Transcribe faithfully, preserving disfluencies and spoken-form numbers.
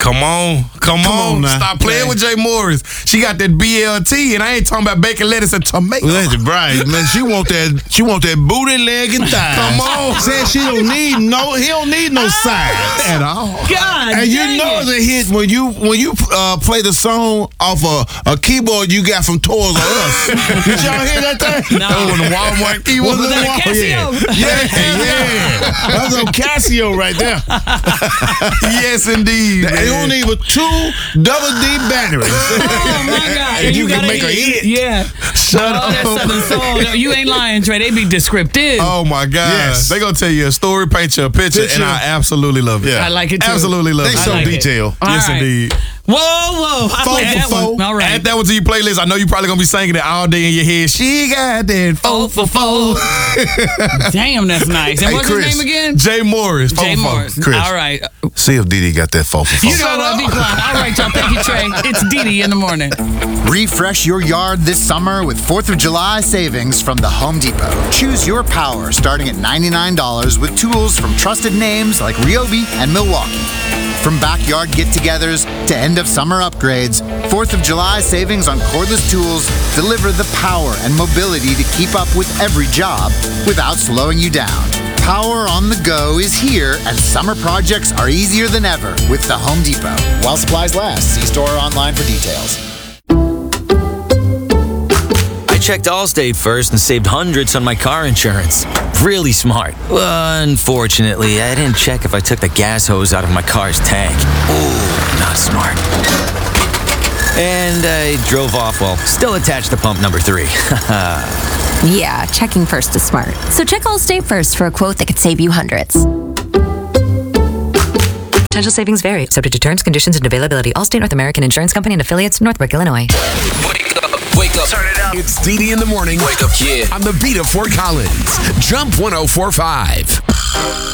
Come on. Come, Come on. on now. Stop playing Man. with Jay Morris. She got that B L T, and I ain't talking about bacon, lettuce, and tomato. That's right, man. She want that. She want that booty, leg, and thighs. Come on. Said she don't need no. He don't need no sides At all. God, And you dang know it. it's a hit when you when you uh, play the song off a, a keyboard you got from Toys R Us. Did y'all hear that thing? No. Oh, the Walmart keyboard. Was that a Casio? Yeah, yeah, yeah. That's a Casio right there. Yes, indeed. And you don't need but two double D batteries. Oh my God! And you can gotta make a eat- hit. Yeah. Shut oh, up. That Southern soul. No, you ain't lying, Trey. They be descriptive. Oh my God! Yes. They gonna tell you a story, paint you a picture, Picture. and I absolutely love it. Yeah. I like it too. Absolutely love They it. I so like it. detailed. All Yes, right. indeed. Whoa, whoa! I Four like for that four. one. All right. Add that one to your playlist. I know you probably gonna be singing it all day in your head. She got that Four four for four. Damn, that's nice. And Hey, what's Chris, his name again? Jay Morris. four Jay for four. Morris. Chris. All right. See if Didi got that four for four. You know what? Be quiet. All right, y'all. Thank you, Trey. It's Dee Dee in the morning. Refresh your yard this summer with fourth of July savings from the Home Depot. Choose your power starting at ninety-nine dollars with tools from trusted names like Ryobi and Milwaukee. From backyard get-togethers to end-of-summer upgrades, fourth of July savings on cordless tools deliver the power and mobility to keep up with every job without slowing you down. Power on the go is here, and summer projects are easier than ever with the Home Depot. While supplies last, see store or online for details. I checked Allstate first and saved hundreds on my car insurance. Really smart. Unfortunately, I didn't check if I took the gas hose out of my car's tank. Ooh, not smart. And I drove off while still attached to pump number three. Yeah, checking first is smart. So check Allstate first for a quote that could save you hundreds. Potential savings vary, subject to terms, conditions, and availability. Allstate North American Insurance Company and affiliates, Northbrook, Illinois. Wake up, wake up. Turn it up. It's Dee Dee in the morning. Wake up, kid. On the beat of Fort Collins. Jump one oh four point five.